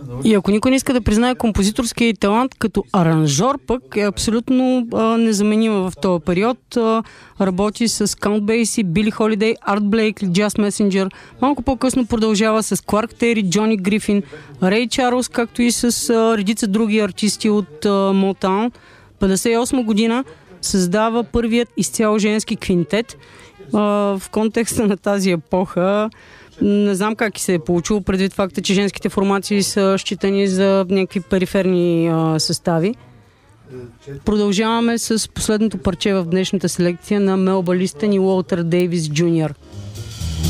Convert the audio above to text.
И ако никой не иска да признае композиторския талант, като аранжор пък е абсолютно незаменима в този период. Работи с Count Basie, Билли Холидей, Арт Блейкли, Jazz Messenger. Малко по-късно продължава с Кларк Тери, Джони Грифин, Рей Чарлз, както и с редица други артисти от Motown. 1958 година създава първият изцяло женски квинтет. В контекста на тази епоха не знам как се е получило, предвид факта, че женските формации са считани за някакви периферни състави. Продължаваме с последното парче в днешната селекция на Мелба Листън и Уолтер Дейвис Джуниор.